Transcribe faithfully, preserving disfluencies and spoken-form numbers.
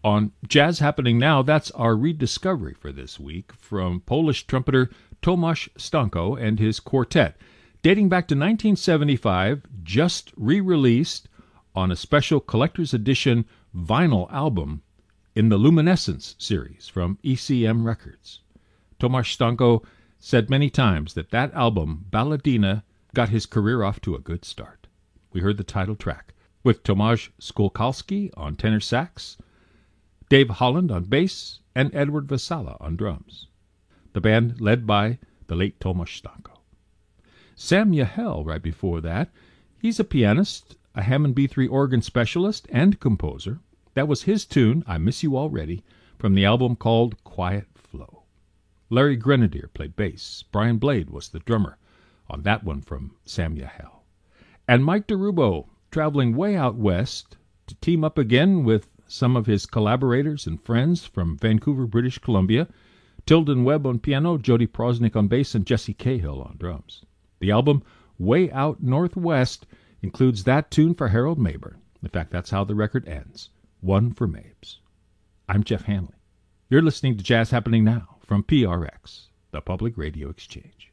On Jazz Happening Now, that's our rediscovery for this week from Polish trumpeter Tomasz Stanko and his quartet, dating back to nineteen seventy-five, just re-released on a special collector's edition vinyl album in the Luminescence series from E C M Records. Tomasz Stanko said many times that that album, Balladina, got his career off to a good start. We heard the title track with Tomasz Skulkalski on tenor sax, Dave Holland on bass, and Edward Vasala on drums. The band led by the late Tomasz Stanko. Sam Yahel right before that. He's a pianist, a Hammond B three organ specialist, and composer. That was his tune, I Miss You Already, from the album called Quiet Flow. Larry Grenadier played bass. Brian Blade was the drummer on that one from Sam Yahel. And Mike DeRubo, traveling way out west to team up again with some of his collaborators and friends from Vancouver, British Columbia, Tilden Webb on piano, Jody Prosnick on bass, and Jesse Cahill on drums. The album, Way Out Northwest, includes that tune for Harold Mabern. In fact, that's how the record ends. One for Mabes. I'm Jeff Hanley. You're listening to Jazz Happening Now from P R X, the Public Radio Exchange.